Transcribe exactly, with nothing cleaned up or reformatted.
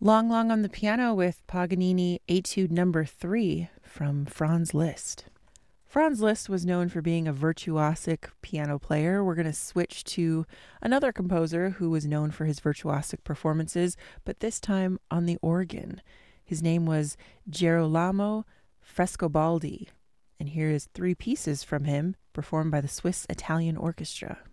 Long Long on the piano with Paganini Etude Number three from Franz Liszt. Franz Liszt was known for being a virtuosic piano player. We're going to switch to another composer who was known for his virtuosic performances, but this time on the organ. His name was Girolamo Frescobaldi, and here is three pieces from him performed by the Swiss Italian Orchestra.